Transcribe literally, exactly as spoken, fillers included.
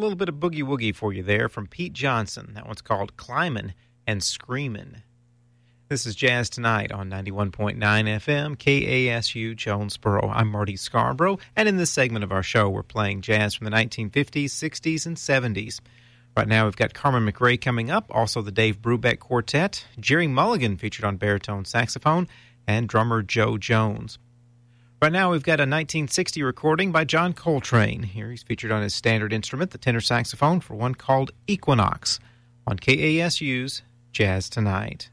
little bit of boogie woogie for you there from Pete Johnson. That one's called Climbin' and Screamin'. This is Jazz Tonight on ninety-one point nine F M, K A S U, Jonesboro. I'm Marty Scarborough, and in this segment of our show, we're playing jazz from the nineteen fifties, sixties, and seventies. Right now, we've got Carmen McRae coming up, also the Dave Brubeck Quartet, Jerry Mulligan featured on baritone saxophone, and drummer Joe Jones. Right now, we've got a nineteen sixty recording by John Coltrane. Here he's featured on his standard instrument, the tenor saxophone, for one called Equinox, on K A S U's Jazz Tonight.